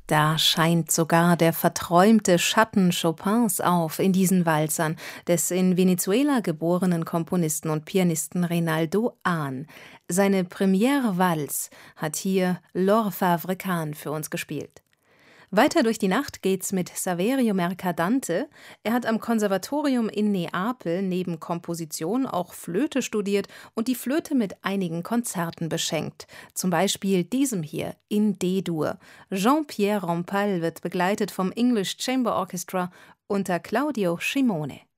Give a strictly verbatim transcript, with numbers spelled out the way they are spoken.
Da scheint sogar der verträumte Schatten Chopins auf in diesen Walzern des in Venezuela geborenen Komponisten und Pianisten Reynaldo Ahn. Seine Première-Valse hat hier Laure Favre-Kahn für uns gespielt. Weiter durch die Nacht geht's mit Saverio Mercadante. Er hat am Konservatorium in Neapel neben Komposition auch Flöte studiert und die Flöte mit einigen Konzerten beschenkt. Zum Beispiel diesem hier in D-Dur. Jean-Pierre Rampal wird begleitet vom English Chamber Orchestra unter Claudio Scimone.